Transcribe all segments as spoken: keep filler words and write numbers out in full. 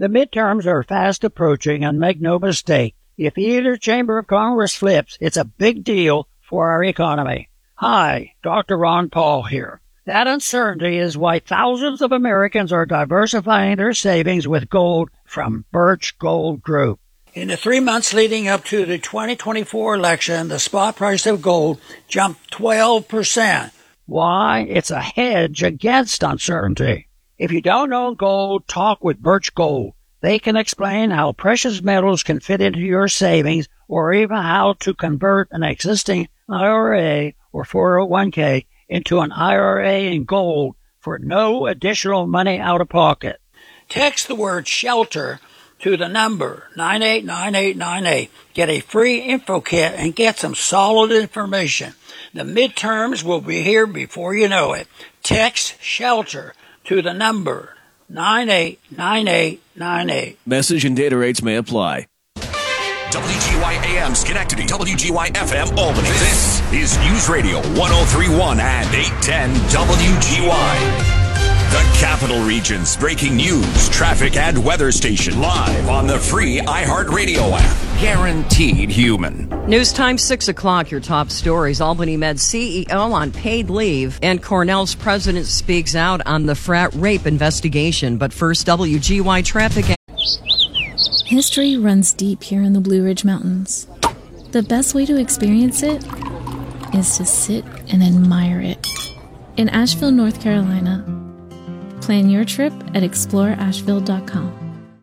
The midterms are fast approaching, and make no mistake, if either chamber of Congress flips, it's a big deal for our economy. Hi, Doctor Ron Paul here. That uncertainty is why thousands of Americans are diversifying their savings with gold from Birch Gold Group. In the three months leading up to the twenty twenty-four election, the spot price of gold jumped twelve percent. Why? It's a hedge against uncertainty. If you don't own gold, talk with Birch Gold. They can explain how precious metals can fit into your savings, or even how to convert an existing I R A or four oh one k into an I R A in gold for no additional money out of pocket. Text the word SHELTER to the number nine eight nine eight nine eight. Get a free info kit and get some solid information. The midterms will be here before you know it. Text SHELTER to the number nine eight nine eight nine eight. Message and data rates may apply. W G Y A M Schenectady, W G Y F M Albany. This is News Radio one oh three point one and eight ten W G Y. The Capital Region's breaking news, traffic, and weather station live on the free iHeartRadio app. Guaranteed human. News time, six o'clock. Your top stories. Albany Med C E O on paid leave, and Cornell's president speaks out on the frat rape investigation. But first, W G Y traffic. History runs deep here in the Blue Ridge Mountains. The best way to experience it is to sit and admire it. In Asheville, North Carolina. Plan your trip at explore asheville dot com.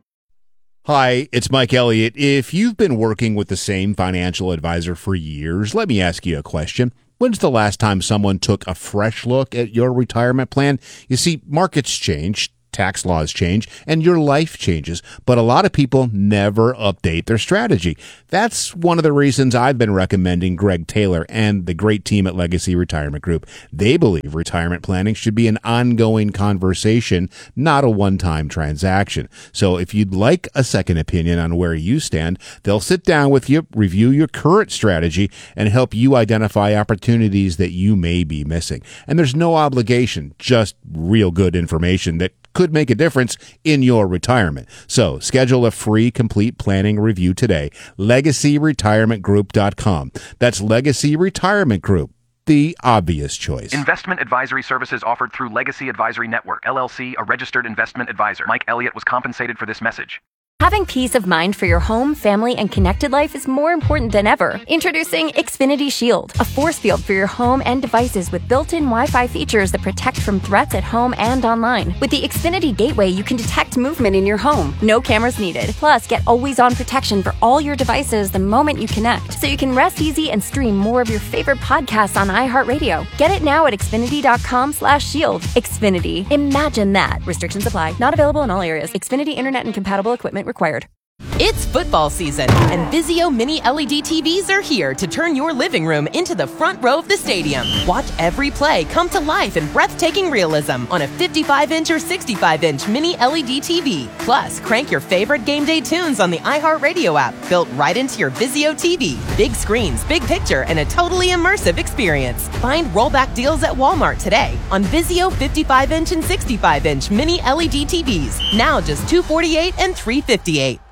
Hi, it's Mike Elliott. If you've been working with the same financial advisor for years, let me ask you a question. When's the last time someone took a fresh look at your retirement plan? You see, markets change, tax laws change, and your life changes, but a lot of people never update their strategy. That's one of the reasons I've been recommending Greg Taylor and the great team at Legacy Retirement Group. They believe retirement planning should be an ongoing conversation, not a one-time transaction. So if you'd like a second opinion on where you stand, they'll sit down with you, review your current strategy, and help you identify opportunities that you may be missing. And there's no obligation, just real good information that could make a difference in your retirement. So schedule a free complete planning review today. legacy retirement group dot com. That's Legacy Retirement Group, the obvious choice. Investment advisory services offered through Legacy Advisory Network, L L C, a registered investment advisor. Mike Elliott was compensated for this message. Having peace of mind for your home, family, and connected life is more important than ever. Introducing Xfinity Shield, a force field for your home and devices with built-in Wi-Fi features that protect from threats at home and online. With the Xfinity Gateway, you can detect movement in your home. No cameras needed. Plus, get always-on protection for all your devices the moment you connect, so you can rest easy and stream more of your favorite podcasts on iHeartRadio. Get it now at xfinity dot com slash shield. Xfinity. Imagine that. Restrictions apply. Not available in all areas. Xfinity Internet and compatible equipment required. It's football season, and Vizio Mini L E D T Vs are here to turn your living room into the front row of the stadium. Watch every play come to life in breathtaking realism on a fifty-five inch or sixty-five inch Mini L E D T V. Plus, crank your favorite game day tunes on the iHeartRadio app, built right into your Vizio T V. Big screens, big picture, and a totally immersive experience. Find rollback deals at Walmart today on Vizio fifty-five inch and sixty-five inch Mini L E D T Vs. Now just two hundred forty-eight dollars and three hundred fifty-eight dollars.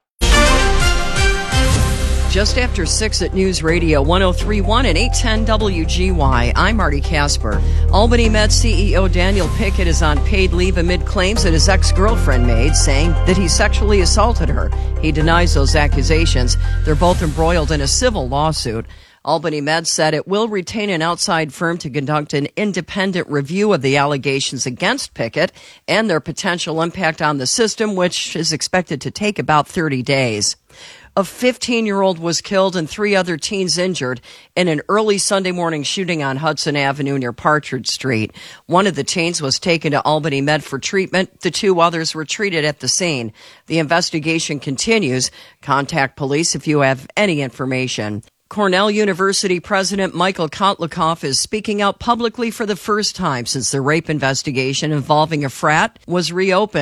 Just after six at News Radio one oh three point one and eight ten W G Y. I'm Marty Casper. Albany Med C E O Daniel Pickett is on paid leave amid claims that his ex-girlfriend made, saying that he sexually assaulted her. He denies those accusations. They're both embroiled in a civil lawsuit. Albany Med said it will retain an outside firm to conduct an independent review of the allegations against Pickett and their potential impact on the system, which is expected to take about thirty days. A fifteen-year-old was killed and three other teens injured in an early Sunday morning shooting on Hudson Avenue near Partridge Street. One of the teens was taken to Albany Med for treatment. The two others were treated at the scene. The investigation continues. Contact police if you have any information. Cornell University President Michael Kotlikoff is speaking out publicly for the first time since the rape investigation involving a frat was reopened.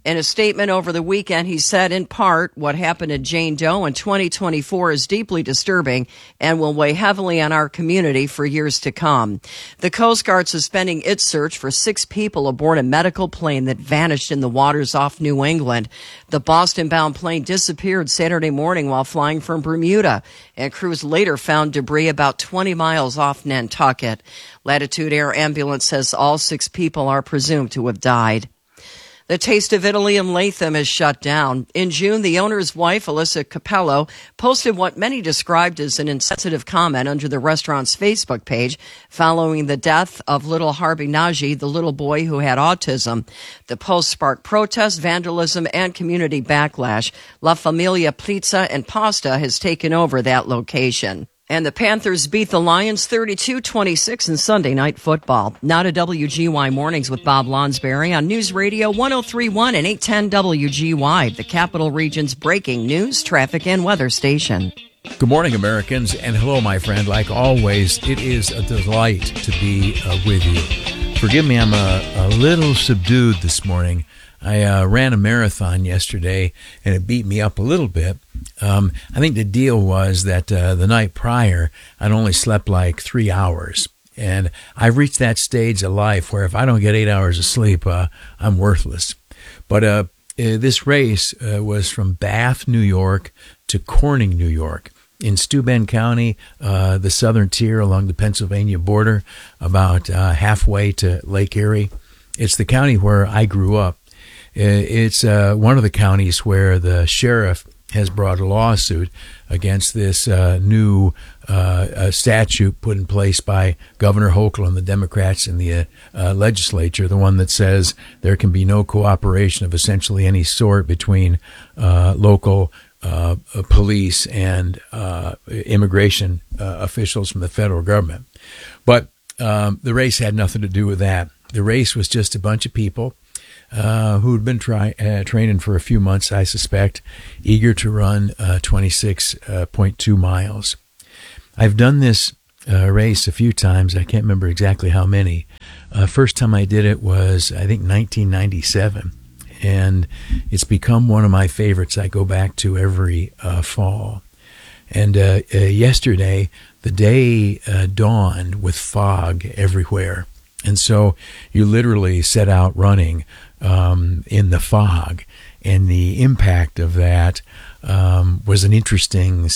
In a statement over the weekend, he said, in part, what happened to Jane Doe in twenty twenty-four is deeply disturbing and will weigh heavily on our community for years to come. The Coast Guard suspending its search for six people aboard a medical plane that vanished in the waters off New England. The Boston-bound plane disappeared Saturday morning while flying from Bermuda, and crews later found debris about twenty miles off Nantucket. Latitude Air Ambulance says all six people are presumed to have died. The Taste of Italy in Latham is shut down. In June, the owner's wife, Alyssa Capello, posted what many described as an insensitive comment under the restaurant's Facebook page following the death of little Harvey Nagy, the little boy who had autism. The post sparked protests, vandalism, and community backlash. La Familia Pizza and Pasta has taken over that location. And the Panthers beat the Lions thirty-two twenty-six in Sunday Night Football. Now to W G Y Mornings with Bob Lonsberry on News Radio one oh three point one and eight ten W G Y, the Capital Region's breaking news, traffic, and weather station. Good morning, Americans, and hello, my friend. Like always, it is a delight to be uh, with you. Forgive me, I'm a, a little subdued this morning. I uh, ran a marathon yesterday, and it beat me up a little bit. Um, I think the deal was that uh, the night prior, I'd only slept like three hours. And I've reached that stage of life where if I don't get eight hours of sleep, uh, I'm worthless. But uh, uh, this race uh, was from Bath, New York to Corning, New York. In Steuben County, uh, the southern tier along the Pennsylvania border, about uh, halfway to Lake Erie. It's the county where I grew up. It's uh, one of the counties where the sheriff has brought a lawsuit against this uh, new uh, uh, statute put in place by Governor Hochul and the Democrats in the uh, uh, legislature, the one that says there can be no cooperation of essentially any sort between uh, local uh, police and uh, immigration uh, officials from the federal government. But um, the race had nothing to do with that. The race was just a bunch of people Uh, who had been try, uh, training for a few months, I suspect, eager to run uh, twenty-six point two miles. I've done this uh, race a few times. I can't remember exactly how many. Uh, first time I did it was, I think, nineteen ninety-seven, and it's become one of my favorites I go back to every uh, fall. And uh, uh, yesterday, the day uh, dawned with fog everywhere. And so you literally set out running um, in the fog, and the impact of that um, was an interesting,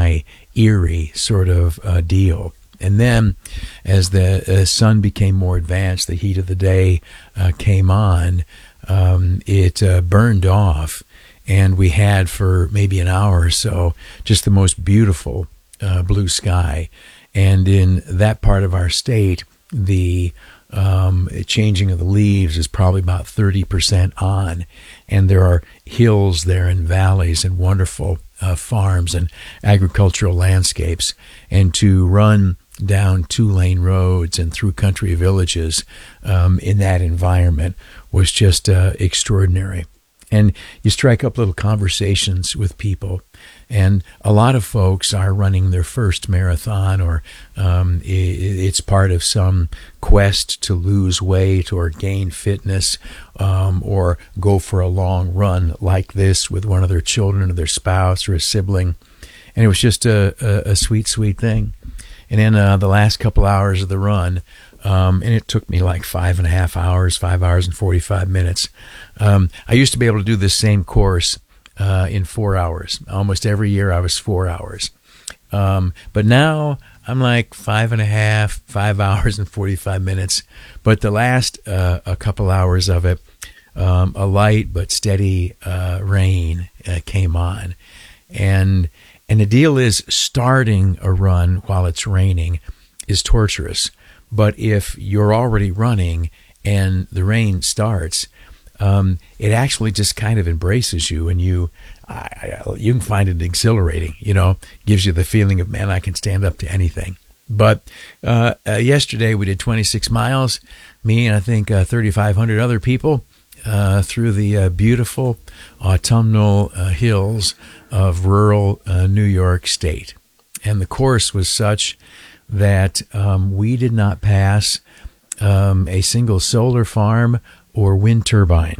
semi-eerie sort of uh, deal. And then as the uh, sun became more advanced, the heat of the day uh, came on, um, it uh, burned off, and we had for maybe an hour or so just the most beautiful uh, blue sky. And in that part of our state, the um, changing of the leaves is probably about thirty percent on, and there are hills there and valleys and wonderful uh, farms and agricultural landscapes. And to run down two-lane roads and through country villages um, in that environment was just uh, extraordinary. And you strike up little conversations with people. And a lot of folks are running their first marathon, or um, it's part of some quest to lose weight or gain fitness, um, or go for a long run like this with one of their children or their spouse or a sibling. And it was just a, a, a sweet, sweet thing. And then uh, the last couple hours of the run, Um, and it took me like five and a half hours, five hours and forty-five minutes. Um, I used to be able to do this same course uh, in four hours. Almost every year I was four hours. Um, but now I'm like five and a half, five hours and forty-five minutes. But the last uh, a couple hours of it, um, a light but steady uh, rain uh, came on. And, and the deal is, starting a run while it's raining is torturous. But if you're already running and the rain starts, um, it actually just kind of embraces you, and you I, I, you can find it exhilarating. You know, gives you the feeling of, man, I can stand up to anything. But uh, uh, yesterday we did twenty-six miles, me and I think uh, thirty-five hundred other people uh, through the uh, beautiful autumnal uh, hills of rural uh, New York State. And the course was such that um, we did not pass um, a single solar farm or wind turbine.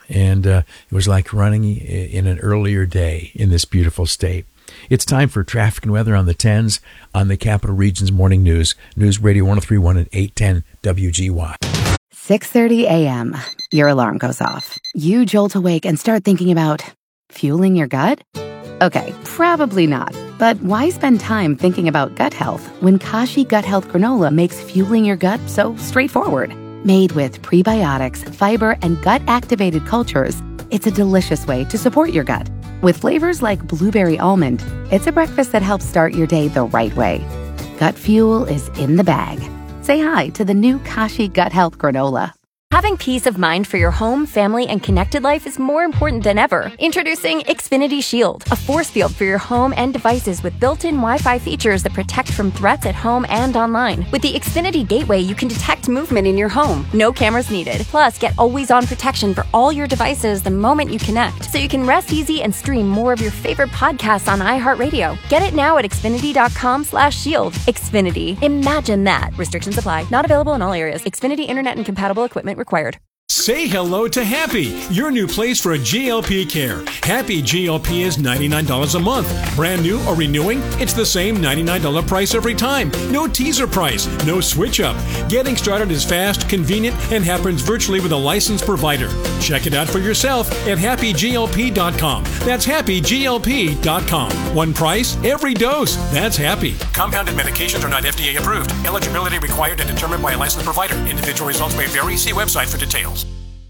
And uh, it was like running in an earlier day in this beautiful state. It's time for traffic and weather on the tens on the Capital Region's Morning News. News Radio one oh three point one and eight ten W G Y. six thirty a.m. Your alarm goes off. You jolt awake and start thinking about fueling your gut? Okay, probably not. But why spend time thinking about gut health when Kashi Gut Health Granola makes fueling your gut so straightforward? Made with prebiotics, fiber, and gut-activated cultures, it's a delicious way to support your gut. With flavors like blueberry almond, it's a breakfast that helps start your day the right way. Gut fuel is in the bag. Say hi to the new Kashi Gut Health Granola. Having peace of mind for your home, family, and connected life is more important than ever. Introducing Xfinity Shield, a force field for your home and devices with built-in Wi-Fi features that protect from threats at home and online. With the Xfinity Gateway, you can detect movement in your home. No cameras needed. Plus, get always-on protection for all your devices the moment you connect, so you can rest easy and stream more of your favorite podcasts on iHeartRadio. Get it now at Xfinity.com slash shield. Xfinity. Imagine that. Restrictions apply. Not available in all areas. Xfinity Internet and compatible equipment required. Say hello to Happy, your new place for G L P care. Happy G L P is ninety-nine dollars a month. Brand new or renewing, it's the same ninety-nine dollars price every time. No teaser price, no switch up. Getting started is fast, convenient, and happens virtually with a licensed provider. Check it out for yourself at happy G L P dot com. That's happy G L P dot com. One price, every dose. That's Happy. Compounded medications are not F D A approved. Eligibility required and determined by a licensed provider. Individual results may vary. See website for details.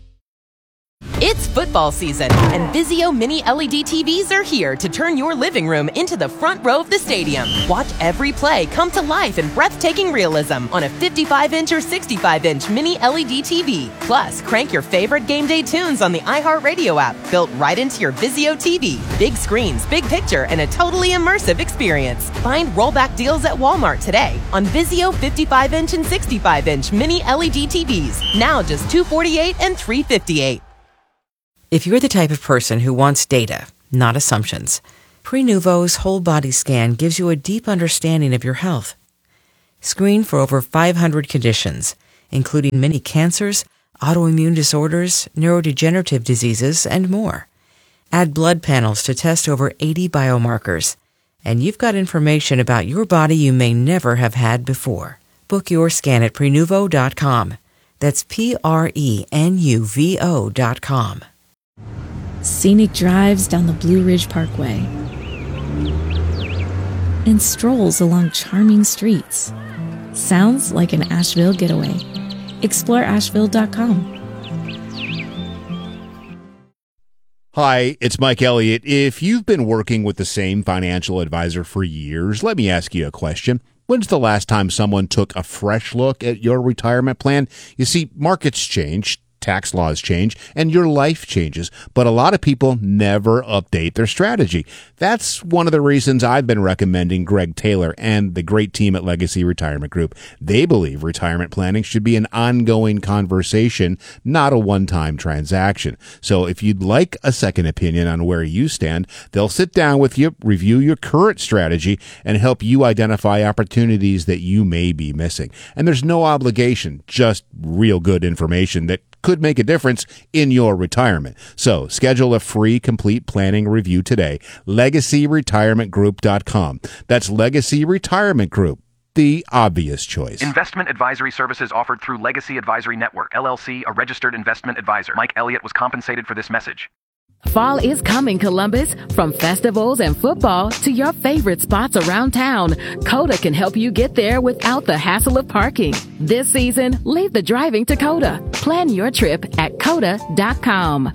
It's football season, and Vizio Mini L E D T Vs are here to turn your living room into the front row of the stadium. Watch every play come to life in breathtaking realism on a fifty-five inch or sixty-five inch Mini L E D T V. Plus, crank your favorite game day tunes on the iHeartRadio app, built right into your Vizio T V. Big screens, big picture, and a totally immersive experience. Find rollback deals at Walmart today on Vizio fifty-five inch and sixty-five inch Mini L E D T Vs. Now just two hundred forty-eight dollars and three hundred fifty-eight dollars. If you're the type of person who wants data, not assumptions, Prenuvo's whole body scan gives you a deep understanding of your health. Screen for over five hundred conditions, including many cancers, autoimmune disorders, neurodegenerative diseases, and more. Add blood panels to test over eighty biomarkers, and you've got information about your body you may never have had before. Book your scan at Prenuvo dot com. That's P R E N U V O dot com. Scenic drives down the Blue Ridge Parkway and strolls along charming streets. Sounds like an Asheville getaway. Explore Asheville dot com. Hi, it's Mike Elliott. If you've been working with the same financial advisor for years, let me ask you a question. When's the last time someone took a fresh look at your retirement plan? You see, markets change, tax laws change, and your life changes, but a lot of people never update their strategy. That's one of the reasons I've been recommending Greg Taylor and the great team at Legacy Retirement Group. They believe retirement planning should be an ongoing conversation, not a one-time transaction. So if you'd like a second opinion on where you stand, they'll sit down with you, review your current strategy, and help you identify opportunities that you may be missing. And there's no obligation, just real good information that could make a difference in your retirement. So schedule a free complete planning review today. legacy retirement group dot com. That's Legacy Retirement Group, the obvious choice. Investment advisory services offered through Legacy Advisory Network, L L C, a registered investment advisor. Mike Elliott was compensated for this message. Fall is coming, Columbus. From festivals and football to your favorite spots around town, Coda can help you get there without the hassle of parking. This season, leave the driving to Coda. Plan your trip at coda dot com.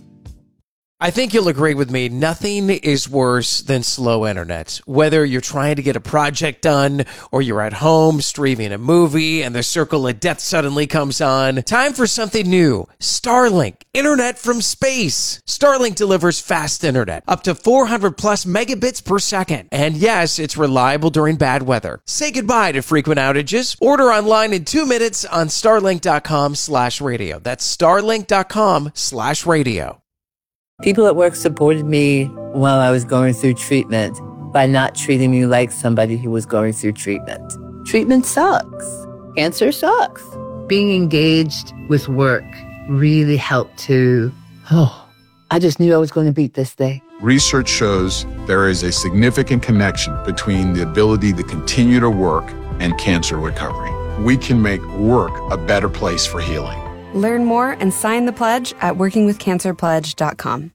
I think you'll agree with me, nothing is worse than slow internet. Whether you're trying to get a project done or you're at home streaming a movie and the circle of death suddenly comes on, time for something new. Starlink, internet from space. Starlink delivers fast internet, up to four hundred plus megabits per second. And yes, it's reliable during bad weather. Say goodbye to frequent outages. Order online in two minutes on starlink dot com slash radio. That's starlink dot com slash radio. People at work supported me while I was going through treatment by not treating me like somebody who was going through treatment. Treatment sucks. Cancer sucks. Being engaged with work really helped to Oh, I just knew I was going to beat this day. Research shows there is a significant connection between the ability to continue to work and cancer recovery. We can make work a better place for healing. Learn more and sign the pledge at working with cancer pledge dot com.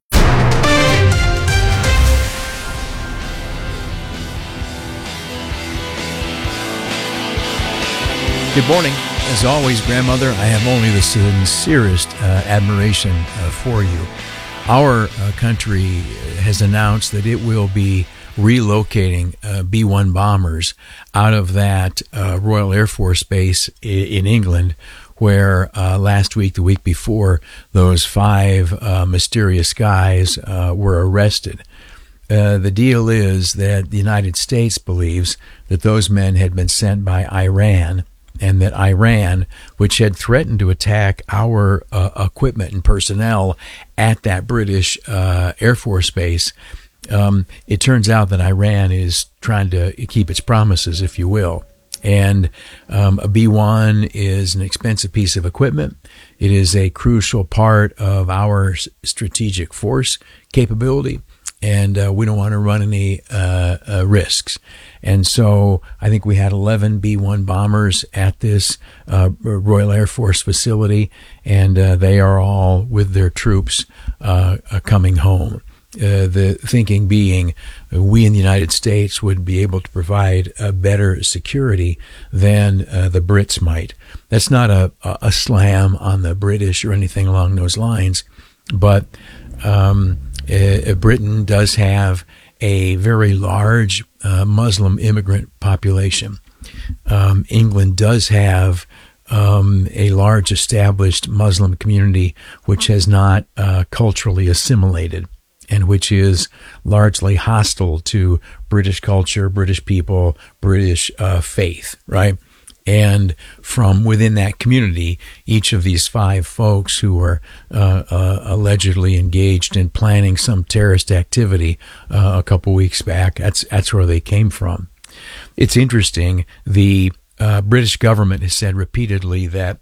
Good morning. As always, grandmother, I have only the sincerest uh, admiration uh, for you. Our uh, country has announced that it will be relocating uh, B one bombers out of that uh, Royal Air Force Base I- in England, where uh, last week, the week before, those five uh, mysterious guys uh, were arrested. Uh, the deal is that the United States believes that those men had been sent by Iran, and that Iran, which had threatened to attack our uh, equipment and personnel at that British uh, Air Force base, um, it turns out that Iran is trying to keep its promises, if you will. And um, a B one is an expensive piece of equipment. It is a crucial part of our strategic force capability, and uh, we don't want to run any uh, uh, risks. And so I think we had eleven B one bombers at this uh, Royal Air Force facility, and uh, they are all with their troops uh, uh, coming home. Uh, the thinking being uh, we in the United States would be able to provide a better security than uh, the Brits might. That's not a, a slam on the British or anything along those lines, but um, uh, Britain does have a very large uh, Muslim immigrant population. Um, England does have um, a large established Muslim community which has not uh, culturally assimilated, and which is largely hostile to British culture, British people, British uh, faith, right? And from within that community, each of these five folks who were uh, uh, allegedly engaged in planning some terrorist activity uh, a couple weeks back, that's that's where they came from. It's interesting. The uh, British government has said repeatedly that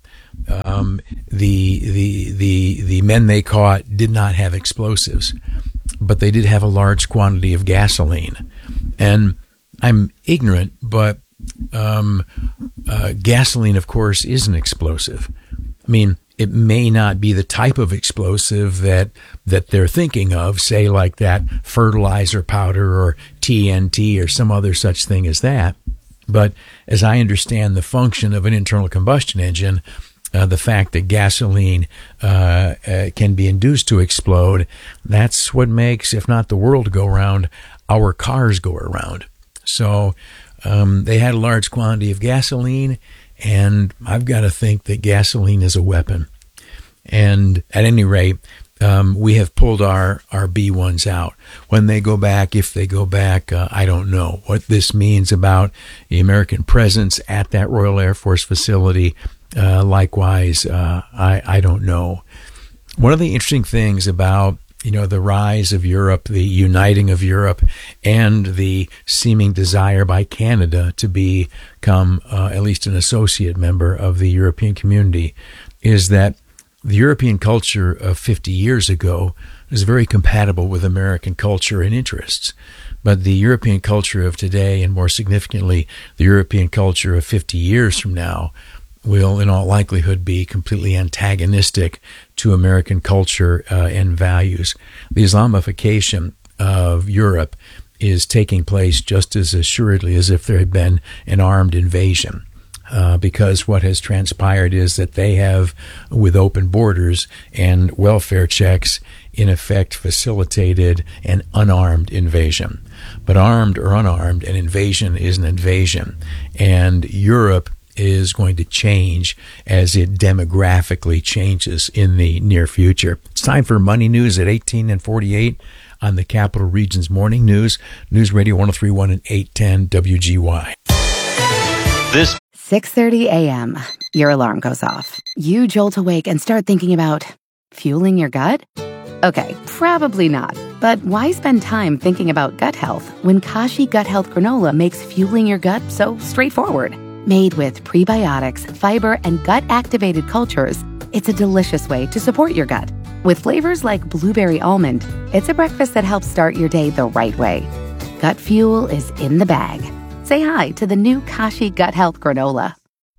um, the the the the men they caught did not have explosives, but they did have a large quantity of gasoline. And I'm ignorant, but um, uh, gasoline, of course, is an explosive. I mean, it may not be the type of explosive that that they're thinking of, say like that fertilizer powder or T N T or some other such thing as that. But as I understand the function of an internal combustion engine, Uh, the fact that gasoline uh, uh, can be induced to explode, that's what makes, if not the world go round, our cars go around. So um, they had a large quantity of gasoline, and I've got to think that gasoline is a weapon. And at any rate, um, we have pulled our, our B ones out. When they go back, if they go back, uh, I don't know. What this means about the American presence at that Royal Air Force facility, Uh, likewise, uh, I, I don't know. One of the interesting things about, you know, the rise of Europe, the uniting of Europe, and the seeming desire by Canada to become uh, at least an associate member of the European community is that the European culture of fifty years ago is very compatible with American culture and interests. But the European culture of today, and more significantly, the European culture of fifty years from now, will in all likelihood be completely antagonistic to American culture uh, and values. The Islamification of Europe is taking place just as assuredly as if there had been an armed invasion, uh, because what has transpired is that they have, with open borders and welfare checks, in effect facilitated an unarmed invasion. But armed or unarmed, an invasion is an invasion. And Europe is going to change as it demographically changes in the near future. It's time for Money News at eighteen and forty-eight on the Capital Region's Morning News. News Radio one oh three point one and eight ten W G Y. This six thirty a.m. Your alarm goes off. You jolt awake and start thinking about fueling your gut? Okay, probably not. But why spend time thinking about gut health when Kashi Gut Health Granola makes fueling your gut so straightforward? Made with prebiotics, fiber, and gut-activated cultures, it's a delicious way to support your gut. With flavors like blueberry almond, it's a breakfast that helps start your day the right way. Gut Fuel is in the bag. Say hi to the new Kashi Gut Health Granola.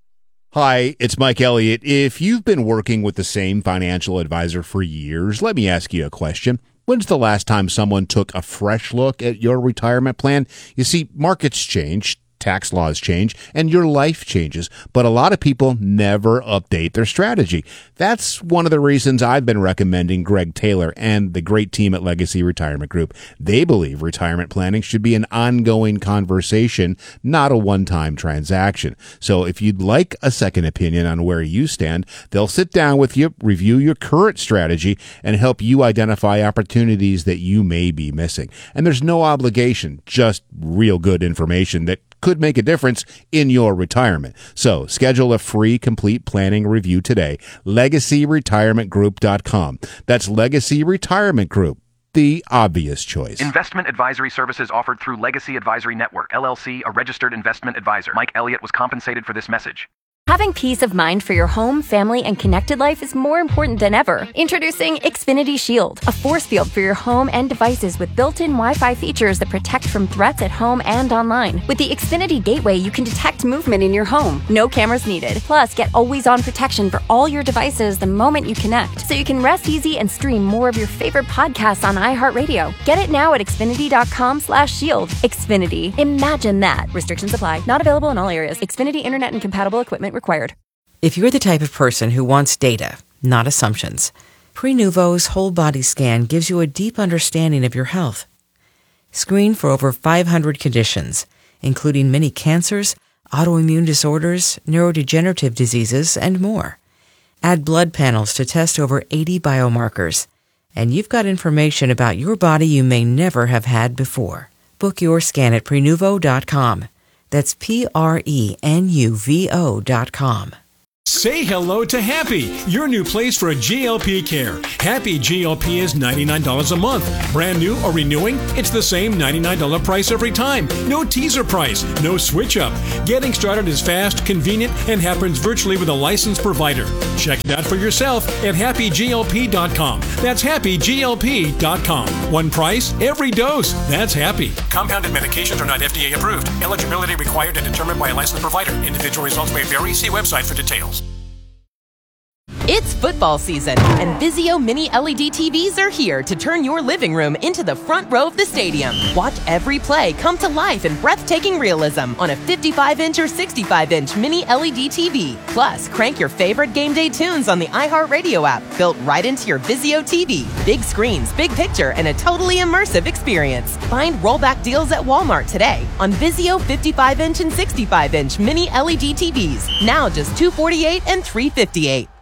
Hi, it's Mike Elliott. If you've been working with the same financial advisor for years, let me ask you a question. When's the last time someone took a fresh look at your retirement plan? You see, markets change, tax laws change, and your life changes, but a lot of people never update their strategy. That's one of the reasons I've been recommending Greg Taylor and the great team at Legacy Retirement Group. They believe retirement planning should be an ongoing conversation, not a one-time transaction. So if you'd like a second opinion on where you stand, they'll sit down with you, review your current strategy, and help you identify opportunities that you may be missing. And there's no obligation, just real good information that could make a difference in your retirement. So schedule a free complete planning review today. legacy retirement group dot com. That's Legacy Retirement Group, the obvious choice. Investment advisory services offered through Legacy Advisory Network, L L C, a registered investment advisor. Mike Elliott was compensated for this message. Having peace of mind for your home, family, and connected life is more important than ever. Introducing Xfinity Shield, a force field for your home and devices with built-in Wi-Fi features that protect from threats at home and online. With the Xfinity Gateway, you can detect movement in your home. No cameras needed. Plus, get always-on protection for all your devices the moment you connect, so you can rest easy and stream more of your favorite podcasts on iHeartRadio. Get it now at xfinity.com slash shield. Xfinity. Imagine that. Restrictions apply. Not available in all areas. Xfinity Internet and compatible equipment required. If you're the type of person who wants data, not assumptions, Prenuvo's whole body scan gives you a deep understanding of your health. Screen for over five hundred conditions, including many cancers, autoimmune disorders, neurodegenerative diseases, and more. Add blood panels to test over eighty biomarkers, and you've got information about your body you may never have had before. Book your scan at Prenuvo dot com. That's P R E N U V O dot com. Say hello to Happy, your new place for a G L P care. Happy G L P is ninety-nine dollars a month. Brand new or renewing, it's the same ninety-nine dollars price every time. No teaser price, no switch up. Getting started is fast, convenient, and happens virtually with a licensed provider. Check it out for yourself at happy G L P dot com. That's happy G L P dot com. One price, every dose. That's Happy. Compounded medications are not F D A approved. Eligibility required and determined by a licensed provider. Individual results may vary. See website for details. It's football season, and Vizio Mini L E D T Vs are here to turn your living room into the front row of the stadium. Watch every play come to life in breathtaking realism on a fifty-five inch or sixty-five inch Mini L E D T V. Plus, crank your favorite game day tunes on the iHeartRadio app, built right into your Vizio T V. Big screens, big picture, and a totally immersive experience. Find rollback deals at Walmart today on Vizio fifty-five inch and sixty-five inch Mini L E D T Vs. Now just two hundred forty-eight dollars and three hundred fifty-eight dollars.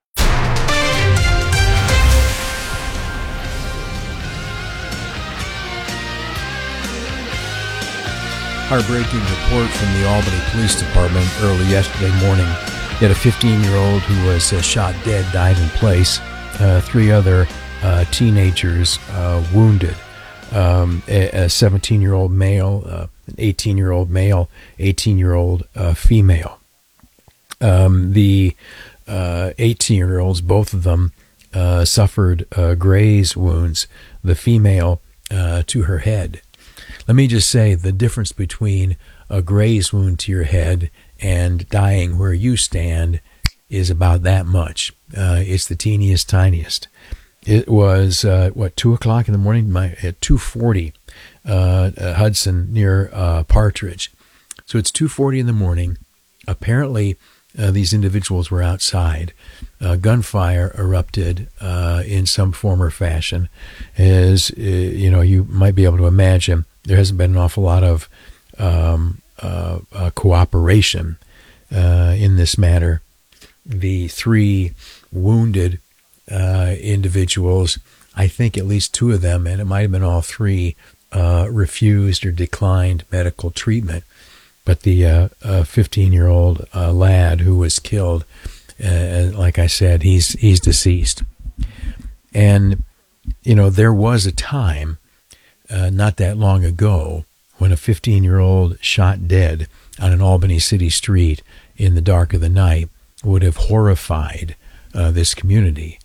Heartbreaking report from the Albany Police Department early yesterday morning. You had a fifteen-year-old who was uh, shot dead, died in place. Uh, three other uh, teenagers uh, wounded. Um, a seventeen-year-old male, uh, an eighteen-year-old male, eighteen-year-old uh, female. Um, the uh, eighteen-year-olds, both of them, uh, suffered uh, graze wounds. The female uh, to her head. Let me just say the difference between a graze wound to your head and dying where you stand is about that much. Uh, it's the teeniest, tiniest. It was, uh, what, two o'clock in the morning? My, at two forty, uh, uh, Hudson near uh, Partridge. So it's two forty in the morning. Apparently, uh, these individuals were outside. Uh, gunfire erupted uh, in some form or fashion. As, uh, you know, you might be able to imagine, there hasn't been an awful lot of um, uh, uh, cooperation uh, in this matter. The three wounded uh, individuals, I think at least two of them, and it might have been all three, uh, refused or declined medical treatment. But the uh, uh, fifteen-year-old uh, lad who was killed, uh, like I said, he's he's deceased. And, you know, there was a time Uh, not that long ago, when a fifteen-year-old shot dead on an Albany city street in the dark of the night would have horrified uh, this community.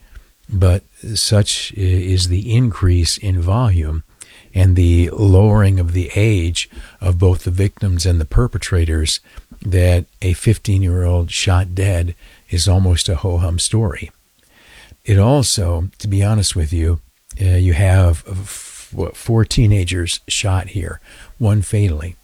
but such is the increase in volume and the lowering of the age of both the victims and the perpetrators that a fifteen-year-old shot dead is almost a ho-hum story. It also, to be honest with you, uh, you have f- what, four teenagers shot here, one fatally.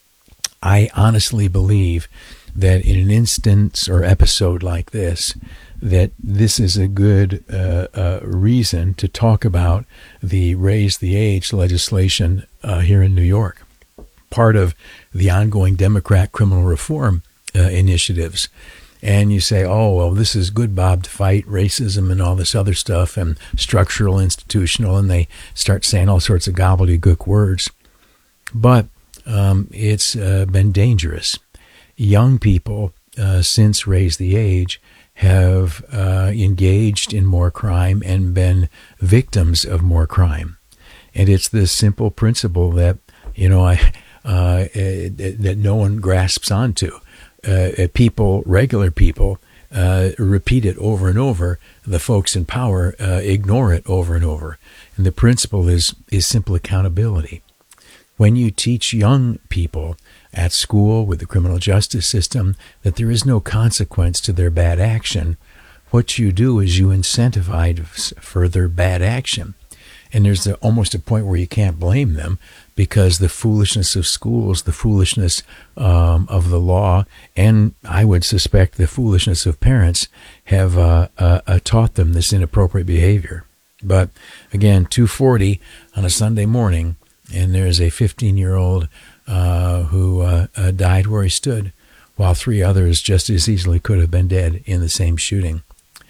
I honestly believe that in an instance or episode like this, that this is a good uh, uh, reason to talk about the raise the age legislation uh, here in New York. Part of the ongoing Democrat criminal reform uh, initiatives. And you say, oh, well, this is good, Bob, to fight racism and all this other stuff and structural, institutional, and they start saying all sorts of gobbledygook words. But um, it's uh, been dangerous. Young people, uh, since Raise the Age, have uh, engaged in more crime and been victims of more crime. And it's this simple principle that, you know, I uh, that no one grasps onto. Uh, people, regular people, uh, repeat it over and over. The folks in power uh, ignore it over and over. And the principle is is simple accountability. When you teach young people at school with the criminal justice system that there is no consequence to their bad action, what you do is you incentivize further bad action. And there's a, almost a point where you can't blame them, because the foolishness of schools, the foolishness um, of the law, and I would suspect the foolishness of parents have uh, uh, uh, taught them this inappropriate behavior. But again, two forty on a Sunday morning, and there's a fifteen-year-old uh, who uh, uh, died where he stood, while three others just as easily could have been dead in the same shooting.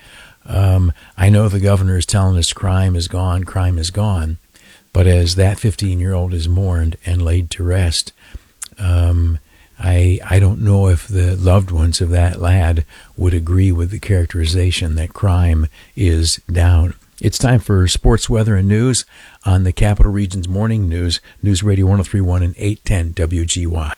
Um, I know the governor is telling us crime is gone, crime is gone, but as that fifteen-year-old is mourned and laid to rest, um, I I don't know if the loved ones of that lad would agree with the characterization that crime is down. It's time for sports, weather, and news on the Capital Region's Morning News, News Radio one oh three point one and eight ten W G Y.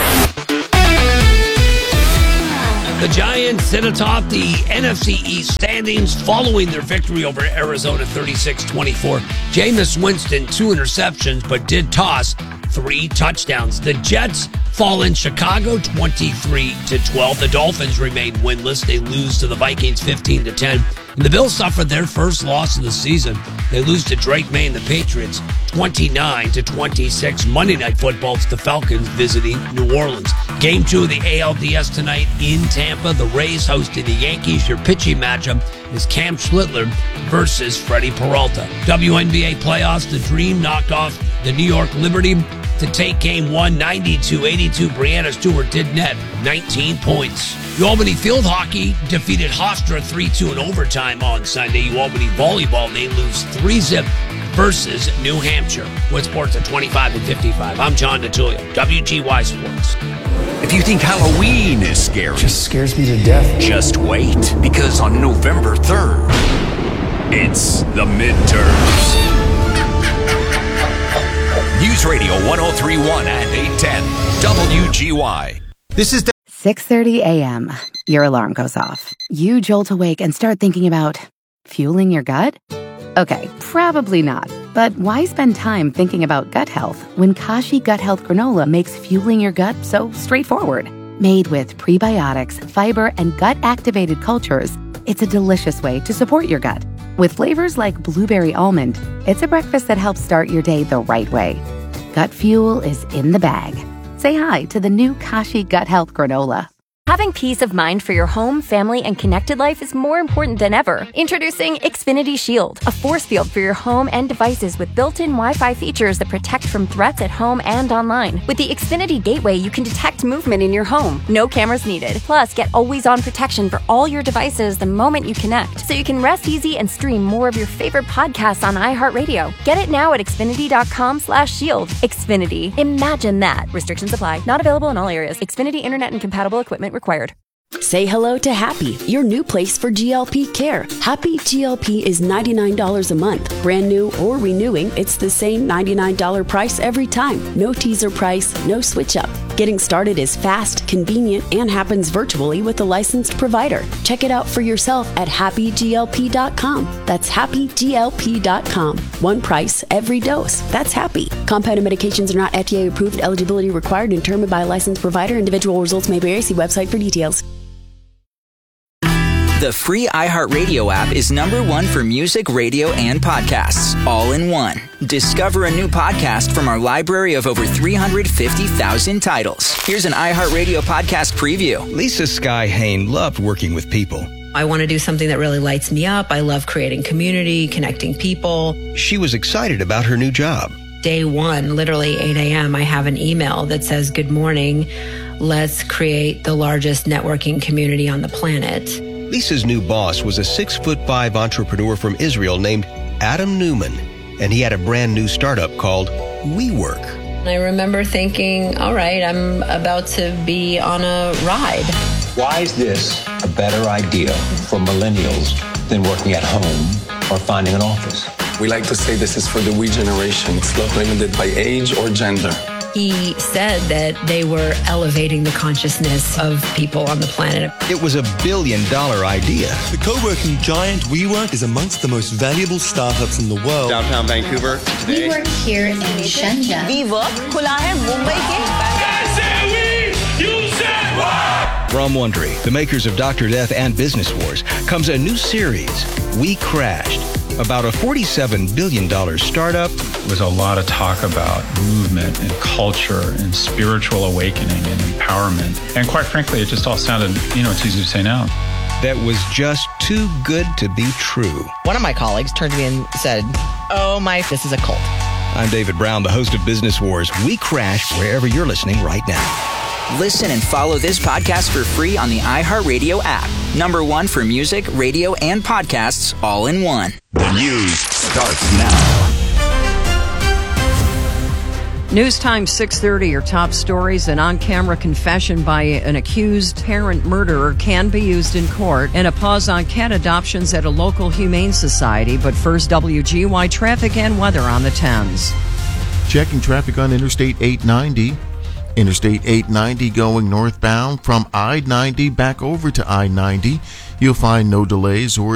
The Giants sit atop the N F C East standings following their victory over Arizona thirty-six twenty-four. Jameis Winston, two interceptions, but did toss three touchdowns. The Jets fall in Chicago twenty-three to twelve. The Dolphins remain winless. They lose to the Vikings fifteen to ten. And the Bills suffered their first loss of the season. They lose to Drake May and the Patriots twenty-nine to twenty-six. Monday Night Football, it's the Falcons visiting New Orleans. Game two of the A L D S tonight in Tampa. The Rays hosting the Yankees. Your pitching matchup is Cam Schlittler versus Freddie Peralta. W N B A playoffs, the Dream knocked off the New York Liberty to take game one, ninety-two eighty-two. Breanna Stewart did net nineteen points. Albany Field Hockey defeated Hofstra three two in overtime on Sunday. Albany Volleyball, they lose three zip versus New Hampshire. With sports at twenty-five and fifty-five, I'm John DeTullio, W G Y Sports. If you think Halloween is scary, just scares me to death. Just wait, because on November third, it's the midterms. News Radio one oh three point one and eight ten W G Y. This is six thirty a.m. Your alarm goes off. You jolt awake and start thinking about fueling your gut? Okay, probably not. But why spend time thinking about gut health when Kashi Gut Health Granola makes fueling your gut so straightforward? Made with prebiotics, fiber, and gut-activated cultures, it's a delicious way to support your gut. With flavors like blueberry almond, it's a breakfast that helps start your day the right way. Gut fuel is in the bag. Say hi to the new Kashi Gut Health Granola. Having peace of mind for your home, family, and connected life is more important than ever. Introducing Xfinity Shield, a force field for your home and devices with built-in Wi-Fi features that protect from threats at home and online. With the Xfinity Gateway, you can detect movement in your home. No cameras needed. Plus, get always-on protection for all your devices the moment you connect, so you can rest easy and stream more of your favorite podcasts on iHeartRadio. Get it now at Xfinity.com slash shield. Xfinity. Imagine that. Restrictions apply. Not available in all areas. Xfinity Internet and compatible equipment required. Say hello to Happy, your new place for G L P care. Happy G L P is ninety-nine dollars a month. Brand new or renewing, it's the same ninety-nine dollars price every time. No teaser price, no switch up. Getting started is fast, convenient, and happens virtually with a licensed provider. Check it out for yourself at happy G L P dot com. That's happy G L P dot com. One price, every dose. That's Happy. Compounded medications are not F D A approved. Eligibility required and determined by a licensed provider. Individual results may vary. See website for details. The free iHeartRadio app is number one for music, radio, and podcasts, all in one. Discover a new podcast from our library of over three hundred fifty thousand titles. Here's an iHeartRadio podcast preview. Lisa Sky Hain loved working with people. I want to do something that really lights me up. I love creating community, connecting people. She was excited about her new job. Day one, literally eight a.m., I have an email that says, "Good morning. Let's create the largest networking community on the planet." Lisa's new boss was a six foot five entrepreneur from Israel named Adam Newman, and he had a brand new startup called WeWork. I remember thinking, all right, I'm about to be on a ride. Why is this a better idea for millennials than working at home or finding an office? We like to say this is for the we generation. It's not limited by age or gender. He said that they were elevating the consciousness of people on the planet. It was a billion dollar idea. The co-working giant WeWork is amongst the most valuable startups in the world. Downtown Vancouver. We work here in Shenzhen. WeWork खुला है मुंबई के From Wondery, the makers of Doctor Death and Business Wars, comes a new series, We Crashed, about a forty-seven billion dollars startup. There was a lot of talk about movement and culture and spiritual awakening and empowerment. And quite frankly, it just all sounded, you know, it's easy to say now. That was just too good to be true. One of my colleagues turned to me and said, "Oh my, this is a cult." I'm David Brown, the host of Business Wars. We Crash wherever you're listening right now. Listen and follow this podcast for free on the iHeartRadio app. Number one for music, radio, and podcasts, all in one. The news starts now. News Time six thirty, your top stories. An on-camera confession by an accused parent murderer can be used in court, and a pause on cat adoptions at a local humane society. But first, W G Y traffic and weather on the Thames. Checking traffic on Interstate eight ninety. Interstate eight ninety going northbound from I ninety back over to I ninety. You'll find no delays or